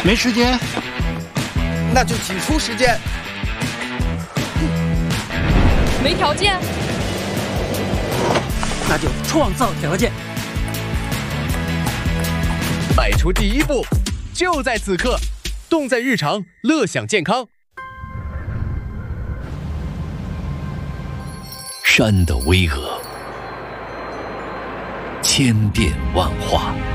没时间， 那就挤出时间。 没条件， 那就创造条件。 迈出第一步，就在此刻，动在日常，乐享健康。 山的巍峨，千变万化。